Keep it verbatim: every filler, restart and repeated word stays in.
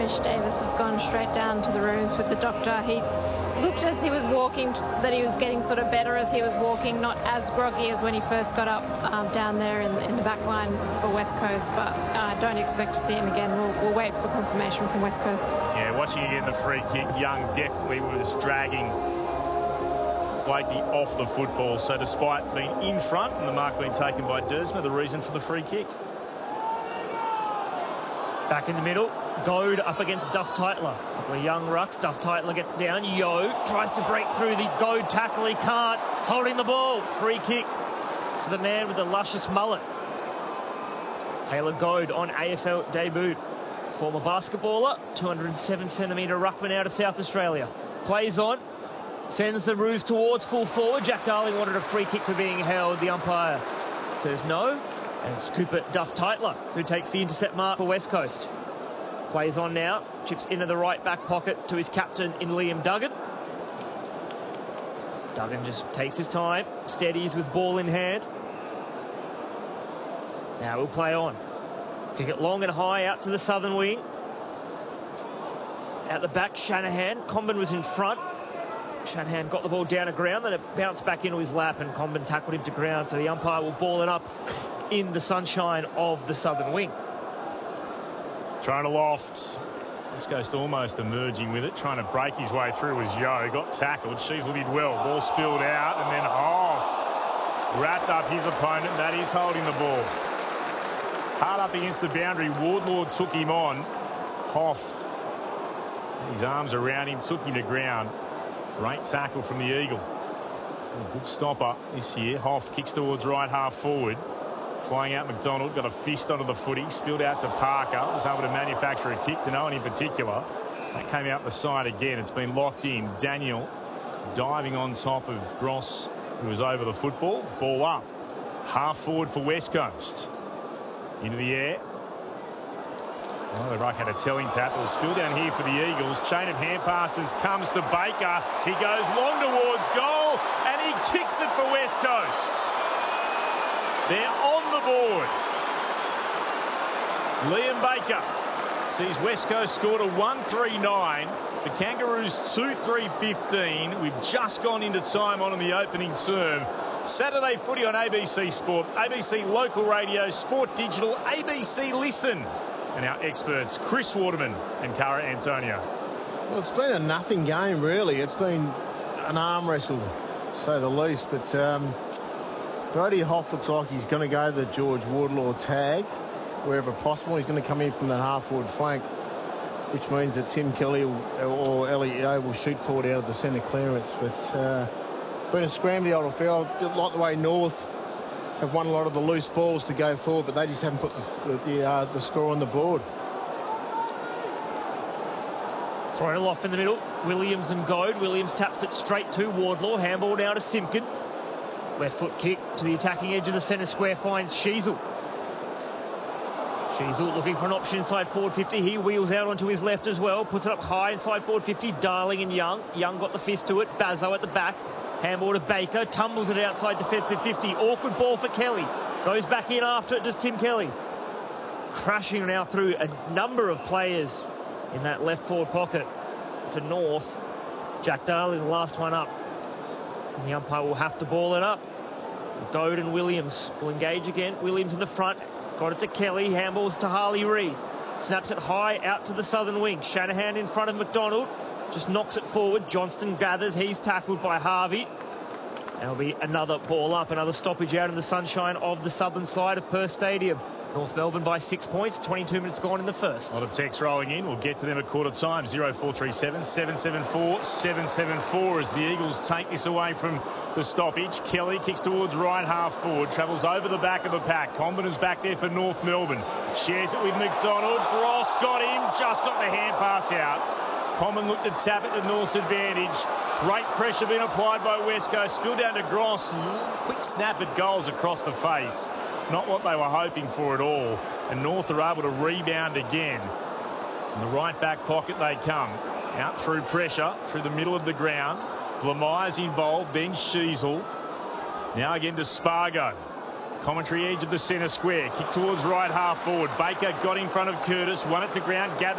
Ash Davis has gone straight down to the rooms with the doctor. He looked as he was walking that he was getting sort of better as he was walking, not as groggy as when he first got up um, down there in, in the back line for West Coast, but I uh, don't expect to see him again. We'll, we'll wait for confirmation from West Coast. Yeah, watching again the free kick, Young definitely was dragging Blakey off the football. So despite being in front and the mark being taken by Dersma, the reason for the free kick. Back in the middle, Goad up against Duff Tytler. Couple of young rucks. Duff Tytler gets down. Yo tries to break through the Goad tackle. He can't. Holding the ball. Free kick to the man with the luscious mullet. Taylor Goad on A F L debut. Former basketballer, two hundred seven centimetre ruckman out of South Australia. Plays on. Sends the Roos towards full forward. Jack Darling wanted a free kick for being held. The umpire says no. And it's Cooper Duff Tytler who takes the intercept mark for West Coast. Plays on now. Chips into the right back pocket to his captain in Liam Duggan. Duggan just takes his time. Steadies with ball in hand. Now we'll play on. Kick it long and high out to the southern wing. Out the back, Shanahan. Comben was in front. Shanahan got the ball down to ground, then it bounced back into his lap and Comben tackled him to ground, so the umpire will ball it up in the sunshine of the southern wing. Thrown aloft. West Coast almost emerging with it, trying to break his way through was Yo. Got tackled. Sheasley did well. Ball spilled out and then off. Wrapped up his opponent. That is holding the ball. Hard up against the boundary. Wardlaw took him on. Hoff, his arms around him, took him to ground. Great tackle from the Eagle. A good stopper this year. Hoff kicks towards right half forward. Flying out McDonald, got a fist onto the footy, spilled out to Parker, was able to manufacture a kick to no one in particular. That came out the side again. It's been locked in. Daniel diving on top of Gross, who was over the football. Ball up. Half forward for West Coast. Into the air. Oh, the ruck had a telling tap. It was still down here for the Eagles. Chain of hand passes comes to Baker. He goes long towards goal, and he kicks it for West Coast. They're on the board. Liam Baker sees West Coast scored a one three nine. The Kangaroos two three fifteen. We've just gone into time on in the opening term. Saturday footy on A B C Sport, A B C Local Radio, Sport Digital, A B C Listen. And our experts, Chris Waterman and Cara Antonio. Well, it's been a nothing game, really. It's been an arm wrestle, to say the least. But um, Brody Hoff looks like he's going to go the George Wardlaw tag wherever possible. He's going to come in from the half-forward flank, which means that Tim Kelly will, or Elliot will shoot forward out of the centre clearance. But uh, been a scramble old affair. I like the way North have won a lot of the loose balls to go forward, but they just haven't put the, the, uh, the score on the board. Thrown off in the middle. Williams and Goad. Williams taps it straight to Wardlaw. Handball down to Simpkin. Left foot kick to the attacking edge of the centre square finds Sheasel. Sheasel looking for an option inside forward fifty. He wheels out onto his left as well. Puts it up high inside forward fifty. Darling and Young. Young got the fist to it. Bazzo at the back. Handball to Baker. Tumbles it outside defensive fifty. Awkward ball for Kelly. Goes back in after it. Does Tim Kelly. Crashing now through a number of players in that left forward pocket for North. Jack Darling, the last one up. And the umpire will have to ball it up. Goad and Williams will engage again. Williams in the front. Got it to Kelly. Handballs to Harley Reid. Snaps it high out to the southern wing. Shanahan in front of McDonald. Just knocks it forward. Johnston gathers. He's tackled by Harvey. There'll be another ball up. Another stoppage out in the sunshine of the southern side of Perth Stadium. North Melbourne by six points. twenty-two minutes gone in the first. A lot of text rolling in. We'll get to them at quarter time. oh four three seven, seven seven four, seven seven four as the Eagles take this away from the stoppage. Kelly kicks towards right half forward. Travels over the back of the pack. Comben is back there for North Melbourne. Shares it with McDonald. Gross got him. Just got the hand pass out. Comben looked to tap it to North's advantage. Great pressure being applied by West Coast. Spill down to Gross. Quick snap at goals across the face. Not what they were hoping for at all. And North are able to rebound again. From the right back pocket they come. Out through pressure, through the middle of the ground. Blameyer's involved, then Sheasel. Now again to Spargo. Commentary edge of the centre square. Kick towards right half forward. Baker got in front of Curtis. Won it to ground. Gathered